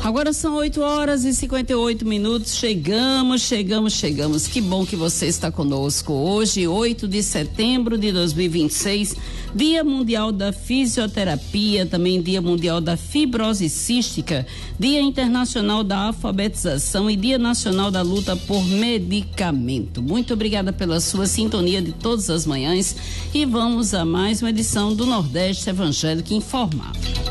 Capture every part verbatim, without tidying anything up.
Agora são oito horas e cinquenta e oito minutos. Chegamos, chegamos, chegamos. Que bom que você está conosco. Hoje, oito de setembro de dois mil e vinte e seis, Dia Mundial da Fisioterapia, também Dia Mundial da Fibrose Cística, Dia Internacional da Alfabetização e Dia Nacional da Luta por Medicamento. Muito obrigada pela sua sintonia de todas as manhãs e vamos a mais uma edição do Nordeste Evangélico Informado.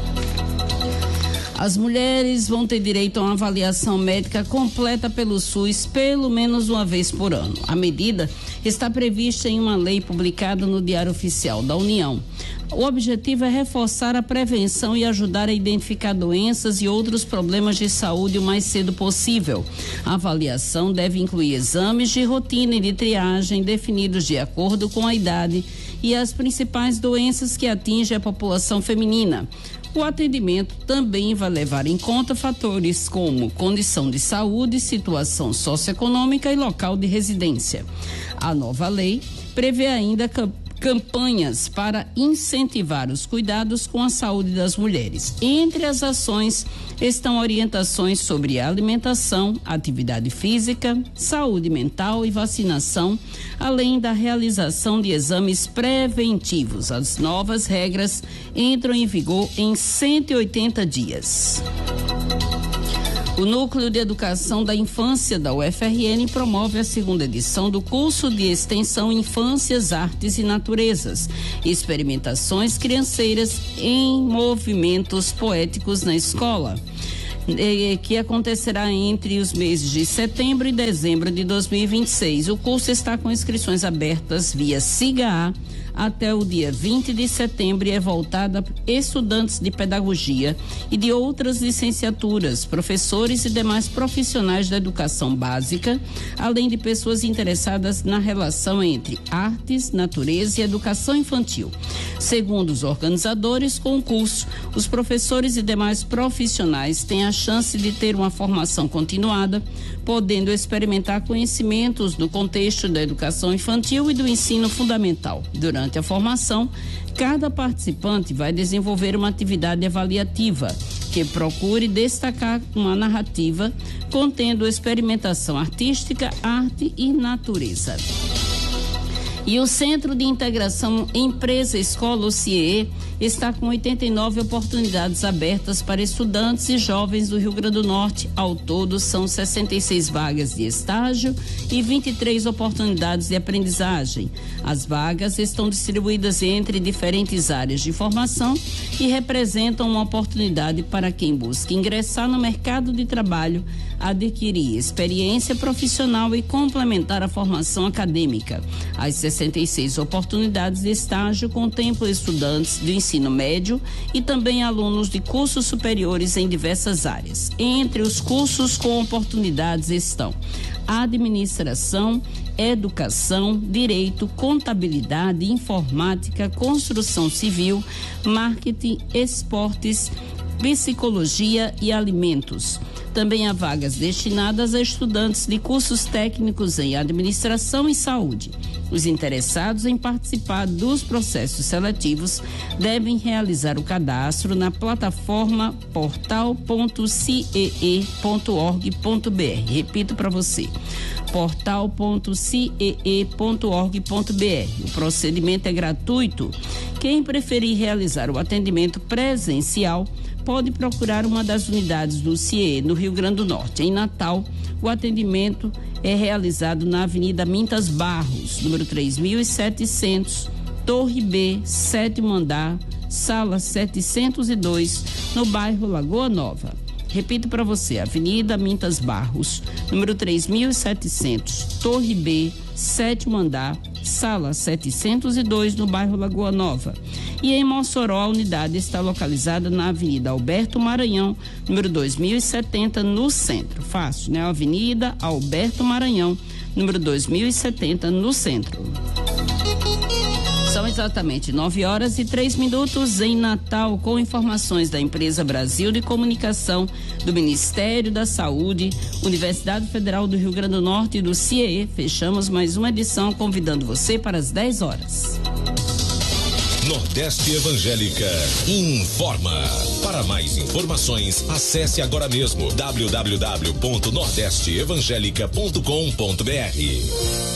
As mulheres vão ter direito a uma avaliação médica completa pelo SUS pelo menos uma vez por ano. A medida está prevista em uma lei publicada no Diário Oficial da União. O objetivo é reforçar a prevenção e ajudar a identificar doenças e outros problemas de saúde o mais cedo possível. A avaliação deve incluir exames de rotina e de triagem definidos de acordo com a idade e as principais doenças que atingem a população feminina. O atendimento também vai levar em conta fatores como condição de saúde, situação socioeconômica e local de residência. A nova lei prevê ainda campanhas para incentivar os cuidados com a saúde das mulheres. Entre as ações estão orientações sobre alimentação, atividade física, saúde mental e vacinação, além da realização de exames preventivos. As novas regras entram em vigor em cento e oitenta dias. O Núcleo de Educação da Infância da U F R N promove a segunda edição do curso de extensão Infâncias, Artes e Naturezas, experimentações crianceiras em movimentos poéticos na escola, que acontecerá entre os meses de setembro e dezembro de dois mil e vinte e seis. O curso está com inscrições abertas via SIGA A até o dia vinte de setembro e é voltada a estudantes de pedagogia e de outras licenciaturas, professores e demais profissionais da educação básica, além de pessoas interessadas na relação entre artes, natureza e educação infantil. Segundo os organizadores, com o curso, os professores e demais profissionais têm a chance de ter uma formação continuada, podendo experimentar conhecimentos no contexto da educação infantil e do ensino fundamental. Durante a formação, cada participante vai desenvolver uma atividade avaliativa que procure destacar uma narrativa contendo experimentação artística, arte e natureza. E o Centro de Integração Empresa Escola, o C I E, está com oitenta e nove oportunidades abertas para estudantes e jovens do Rio Grande do Norte. Ao todo, são sessenta e seis vagas de estágio e vinte e três oportunidades de aprendizagem. As vagas estão distribuídas entre diferentes áreas de formação e representam uma oportunidade para quem busca ingressar no mercado de trabalho, adquirir experiência profissional e complementar a formação acadêmica. As sessenta e seis oportunidades de estágio contemplam estudantes do ensino médio e também alunos de cursos superiores em diversas áreas. Entre os cursos com oportunidades estão administração, educação, direito, contabilidade, informática, construção civil, marketing, esportes, psicologia e alimentos. Também há vagas destinadas a estudantes de cursos técnicos em administração e saúde. Os interessados em participar dos processos seletivos devem realizar o cadastro na plataforma portal ponto c e e ponto org ponto b r. Repito para você, portal ponto c e e ponto org ponto b r. O procedimento é gratuito. Quem preferir realizar o atendimento presencial pode procurar uma das unidades do C I E no Rio Grande do Norte. Em Natal, o atendimento é realizado na Avenida Mintas Barros, número três mil e setecentos, Torre B, sétimo andar, sala setecentos e dois, no bairro Lagoa Nova. Repito para você, Avenida Mintas Barros, número três mil e setecentos, Torre B, sétimo andar, sala setecentos e dois, no bairro Lagoa Nova. E em Mossoró, a unidade está localizada na Avenida Alberto Maranhão, número dois mil e setenta, no centro. Fácil, né? Avenida Alberto Maranhão, número dois mil e setenta, no centro. São exatamente nove horas e três minutos em Natal, com informações da Empresa Brasil de Comunicação, do Ministério da Saúde, Universidade Federal do Rio Grande do Norte e do C I E. Fechamos mais uma edição convidando você para as dez horas. Nordeste Evangélica informa. Para mais informações, acesse agora mesmo w w w ponto nordeste evangélica ponto com ponto b r.